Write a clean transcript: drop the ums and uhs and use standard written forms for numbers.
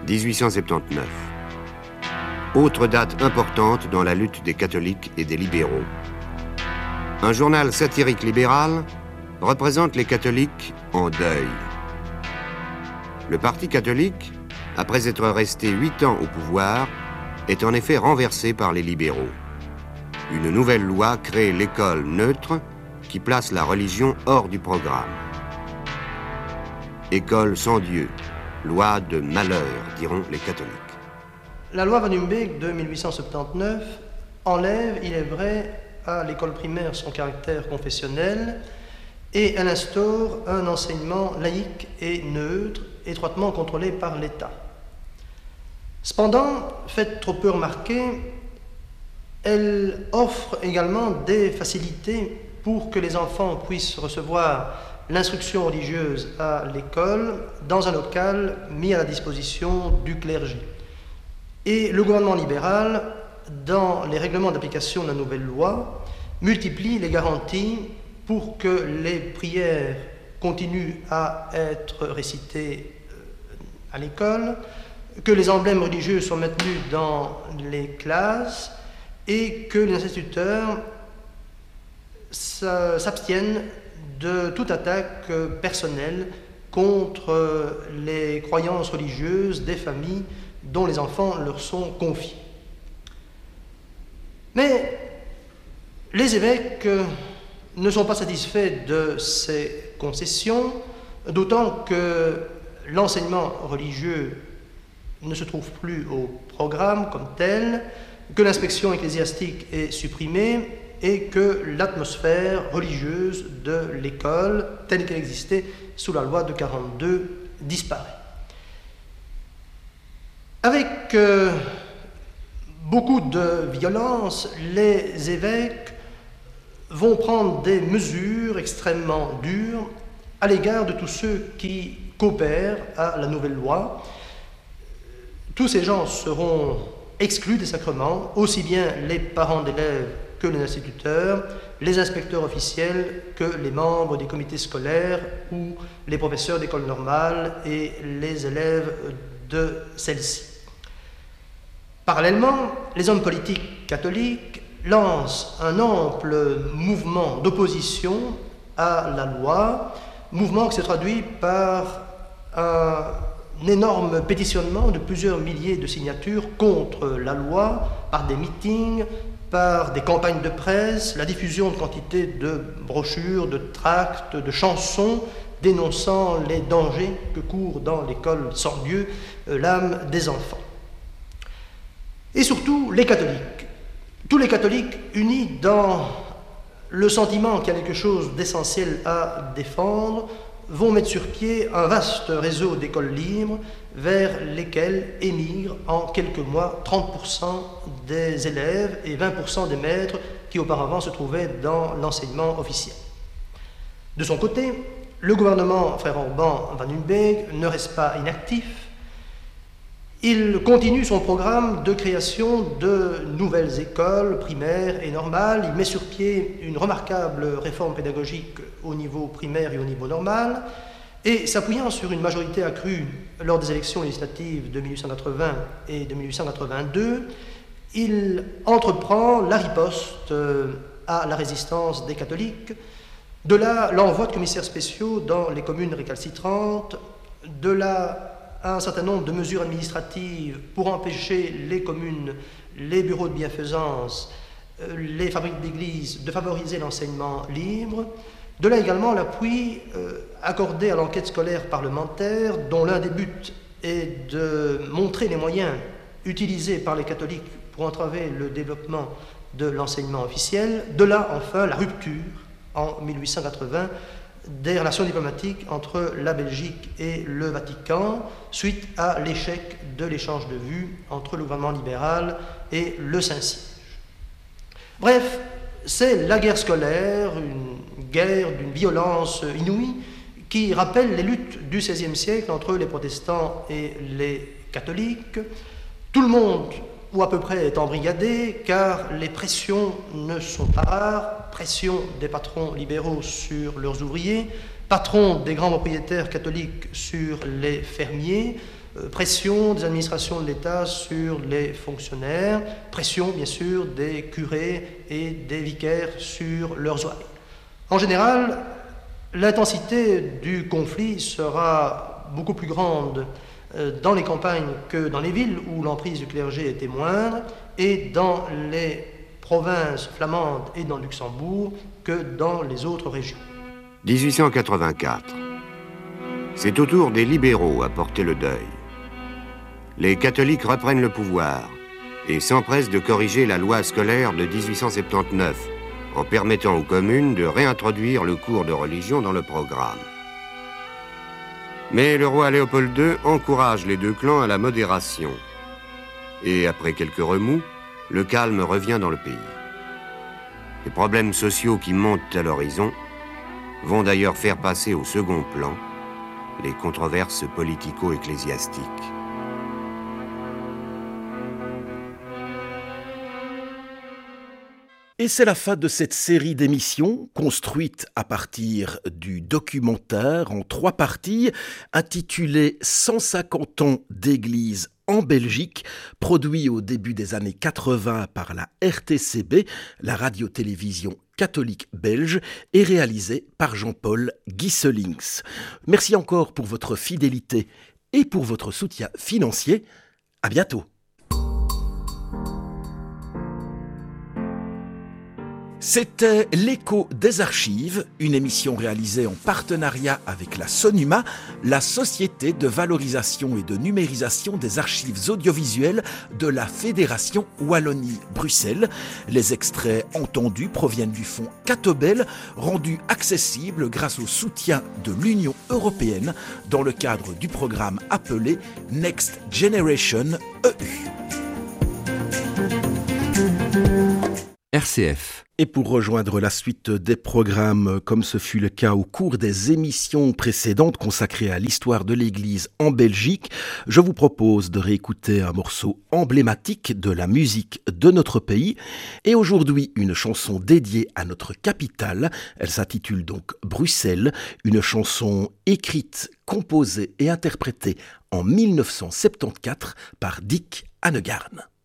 1879. Autre date importante dans la lutte des catholiques et des libéraux. Un journal satirique libéral représente les catholiques en deuil. Le Parti catholique, après être resté 8 ans au pouvoir, est en effet renversé par les libéraux. Une nouvelle loi crée l'école neutre qui place la religion hors du programme. École sans Dieu, loi de malheur, diront les catholiques. La loi Van Humbeek de 1879 enlève, il est vrai, à l'école primaire son caractère confessionnel et elle instaure un enseignement laïque et neutre, étroitement contrôlé par l'État. Cependant, fait trop peu remarquer, elle offre également des facilités pour que les enfants puissent recevoir l'instruction religieuse à l'école dans un local mis à la disposition du clergé. Et le gouvernement libéral, dans les règlements d'application de la nouvelle loi, multiplie les garanties pour que les prières continuent à être récitées à l'école, que les emblèmes religieux soient maintenus dans les classes et que les instituteurs s'abstiennent de toute attaque personnelle contre les croyances religieuses des familles dont les enfants leur sont confiés. Mais les évêques ne sont pas satisfaits de ces concessions, d'autant que l'enseignement religieux ne se trouve plus au programme comme tel, que l'inspection ecclésiastique est supprimée et que l'atmosphère religieuse de l'école, telle qu'elle existait sous la loi de 1942, disparaît. Avec beaucoup de violence, les évêques vont prendre des mesures extrêmement dures à l'égard de tous ceux qui coopèrent à la nouvelle loi. Tous ces gens seront exclus des sacrements, aussi bien les parents d'élèves que les instituteurs, les inspecteurs officiels que les membres des comités scolaires ou les professeurs d'école normale et les élèves de celle-ci. Parallèlement, les hommes politiques catholiques lancent un ample mouvement d'opposition à la loi, mouvement qui se traduit par un énorme pétitionnement de plusieurs milliers de signatures contre la loi, par des meetings, par des campagnes de presse, la diffusion de quantité de brochures, de tracts, de chansons dénonçant les dangers que court dans l'école sans Dieu l'âme des enfants. Et surtout, les catholiques. Tous les catholiques unis dans le sentiment qu'il y a quelque chose d'essentiel à défendre vont mettre sur pied un vaste réseau d'écoles libres vers lesquelles émigrent en quelques mois 30% des élèves et 20% des maîtres qui auparavant se trouvaient dans l'enseignement officiel. De son côté, le gouvernement Frère Orban Van Humbeek ne reste pas inactif. Il continue son programme de création de nouvelles écoles primaires et normales. Il met sur pied une remarquable réforme pédagogique au niveau primaire et au niveau normal. Et s'appuyant sur une majorité accrue lors des élections législatives de 1880 et de 1882, il entreprend la riposte à la résistance des catholiques. De là, l'envoi de commissaires spéciaux dans les communes récalcitrantes, de là un certain nombre de mesures administratives pour empêcher les communes, les bureaux de bienfaisance, les fabriques d'églises de favoriser l'enseignement libre. De là également l'appui accordé à l'enquête scolaire parlementaire, dont l'un des buts est de montrer les moyens utilisés par les catholiques pour entraver le développement de l'enseignement officiel. De là enfin la rupture en 1880 des relations diplomatiques entre la Belgique et le Vatican suite à l'échec de l'échange de vues entre le gouvernement libéral et le Saint-Siège. Bref, c'est la guerre scolaire, une guerre d'une violence inouïe qui rappelle les luttes du XVIe siècle entre les protestants et les catholiques. Tout le monde, ou à peu près, est embrigadé, car les pressions ne sont pas rares. Pression des patrons libéraux sur leurs ouvriers, patrons des grands propriétaires catholiques sur les fermiers, pression des administrations de l'État sur les fonctionnaires, pression bien sûr des curés et des vicaires sur leurs oreilles. En général, l'intensité du conflit sera beaucoup plus grande dans les campagnes que dans les villes où l'emprise du clergé était moindre, et dans les provinces flamandes et dans le Luxembourg que dans les autres régions. 1884. C'est au tour des libéraux à porter le deuil. Les catholiques reprennent le pouvoir et s'empressent de corriger la loi scolaire de 1879 en permettant aux communes de réintroduire le cours de religion dans le programme. Mais le roi Léopold II encourage les deux clans à la modération. Et après quelques remous, le calme revient dans le pays. Les problèmes sociaux qui montent à l'horizon vont d'ailleurs faire passer au second plan les controverses politico-ecclésiastiques. Et c'est la fin de cette série d'émissions construite à partir du documentaire en 3 parties intitulé 150 ans d'église en Belgique, produit au début des années 80 par la RTCB, la radio-télévision catholique belge, et réalisé par Jean-Paul Guisselings. Merci encore pour votre fidélité et pour votre soutien financier. À bientôt. C'était l'Écho des Archives, une émission réalisée en partenariat avec la Sonuma, la Société de valorisation et de numérisation des archives audiovisuelles de la Fédération Wallonie-Bruxelles. Les extraits entendus proviennent du fonds Catobel, rendu accessible grâce au soutien de l'Union européenne dans le cadre du programme appelé Next Generation EU. RCF. Et pour rejoindre la suite des programmes, comme ce fut le cas au cours des émissions précédentes consacrées à l'histoire de l'Église en Belgique, je vous propose de réécouter un morceau emblématique de la musique de notre pays. Et aujourd'hui, une chanson dédiée à notre capitale. Elle s'intitule donc Bruxelles, une chanson écrite, composée et interprétée en 1974 par Dick Annegarn.